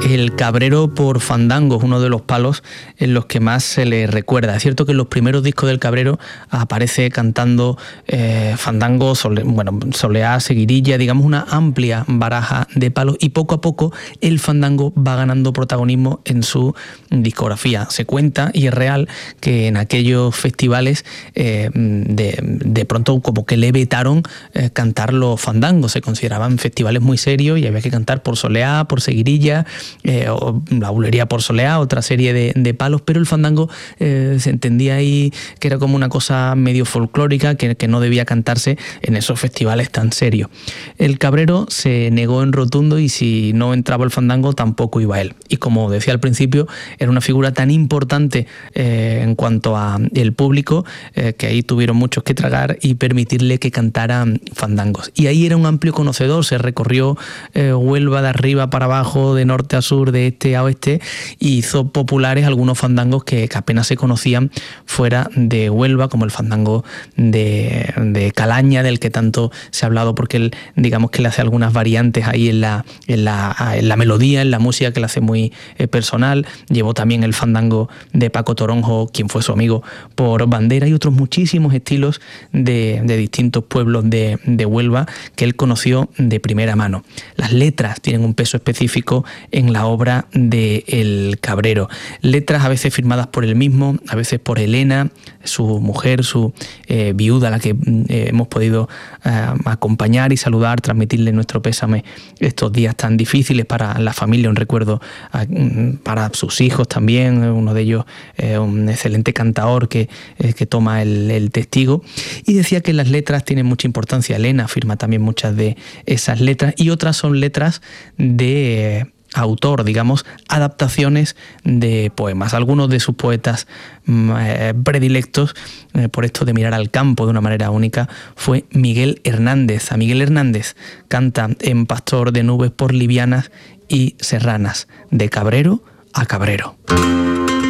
El Cabrero por Fandango es uno de los palos en los que más se le recuerda. Es cierto que en los primeros discos del Cabrero aparece cantando fandango, soleá, seguirilla, digamos una amplia baraja de palos, y poco a poco el fandango va ganando protagonismo en su discografía. Se cuenta, y es real, que en aquellos festivales de pronto como que le vetaron cantar los fandangos. Se consideraban festivales muy serios y había que cantar por soleá, por seguirilla, o la bulería por soleá, otra serie de palos, pero el fandango se entendía ahí que era como una cosa medio folclórica que no debía cantarse en esos festivales tan serios. El Cabrero se negó en rotundo, y si no entraba el fandango tampoco iba él. Y como decía al principio, era una figura tan importante en cuanto a el público que ahí tuvieron muchos que tragar y permitirle que cantara fandangos. Y ahí era un amplio conocedor, se recorrió Huelva de arriba para abajo, de norte a sur, de este a oeste, y hizo populares algunos fandangos que apenas se conocían fuera de Huelva, como el fandango de Calaña, del que tanto se ha hablado, porque él, digamos que le hace algunas variantes ahí en la melodía, en la música, que le hace muy personal. Llevó también el fandango de Paco Toronjo, quien fue su amigo, por bandera, y otros muchísimos estilos de distintos pueblos de Huelva que él conoció de primera mano. Las letras tienen un peso específico en la obra de El Cabrero. Letras a veces firmadas por él mismo, a veces por Elena, su mujer, su viuda, a la que hemos podido acompañar y saludar, transmitirle nuestro pésame estos días tan difíciles para la familia, un recuerdo para sus hijos también, uno de ellos un excelente cantador que toma el testigo. Y decía que las letras tienen mucha importancia. Elena firma también muchas de esas letras, y otras son letras de autor, digamos, adaptaciones de poemas. Algunos de sus poetas predilectos, por esto de mirar al campo de una manera única, fue Miguel Hernández. A Miguel Hernández canta en Pastor de nubes por livianas y serranas, de Cabrero a Cabrero.